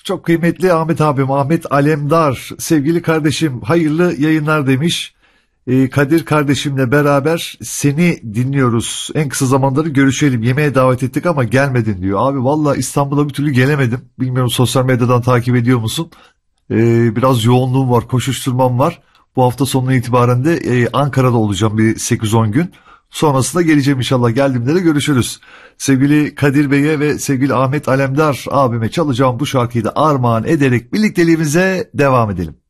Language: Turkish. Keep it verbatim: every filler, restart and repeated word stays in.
Çok kıymetli Ahmet abim, Ahmet Alemdar, sevgili kardeşim, hayırlı yayınlar demiş. Ee, Kadir kardeşimle beraber seni dinliyoruz. En kısa zamanları görüşelim. Yemeğe davet ettik ama gelmedin diyor. Abi valla İstanbul'a bir türlü gelemedim. Bilmiyorum, sosyal medyadan takip ediyor musun? Ee, biraz yoğunluğum var, koşuşturmam var. Bu hafta sonuna itibaren de e, Ankara'da olacağım bir sekiz on gün. Sonrasında geleceğim inşallah. Geldiğimde de görüşürüz. Sevgili Kadir Bey'e ve sevgili Ahmet Alemdar abime çalacağım bu şarkıyı da armağan ederek birlikteliğimize devam edelim.